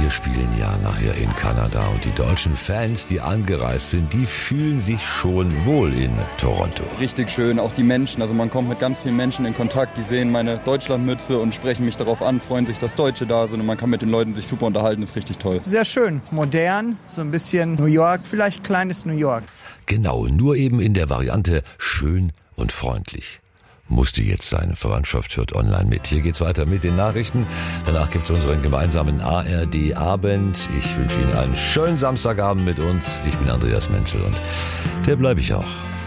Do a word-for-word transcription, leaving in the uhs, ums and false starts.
Wir spielen ja nachher in Kanada und die deutschen Fans, die angereist sind, die fühlen sich schon wohl in Toronto. Richtig schön, auch die Menschen, also man kommt mit ganz vielen Menschen in Kontakt, die sehen meine Deutschlandmütze und sprechen mich darauf an, freuen sich, dass Deutsche da sind und man kann mit den Leuten sich super unterhalten, ist richtig toll. Sehr schön, modern, so ein bisschen New York, vielleicht kleines New York. Genau, nur eben in der Variante schön und freundlich. Musste jetzt sein. Verwandtschaft hört online mit. Hier geht's weiter mit den Nachrichten. Danach gibt's unseren gemeinsamen A R D-Abend. Ich wünsche Ihnen einen schönen Samstagabend mit uns. Ich bin Andreas Menzel und der bleibe ich auch.